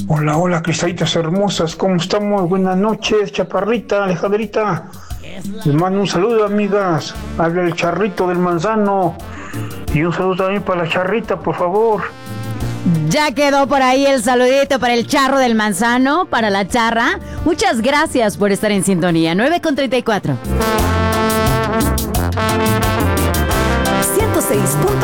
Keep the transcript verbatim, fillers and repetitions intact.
Hola, hola, cristalitas hermosas, ¿cómo estamos? Buenas noches, chaparrita, Alejandrita. Les mando un saludo, amigas. Habla el charrito del manzano. Y un saludo también para la charrita, por favor. Ya quedó por ahí el saludito para el charro del manzano, para la charra. Muchas gracias por estar en sintonía. nueve con treinta y cuatro. ciento seis punto